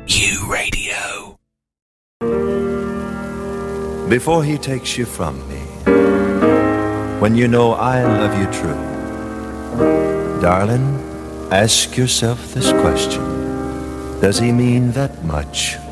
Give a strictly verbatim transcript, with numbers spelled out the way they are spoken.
U Radio. Before he takes you from me, when you know I love you true, darling, ask yourself this question: does he mean that much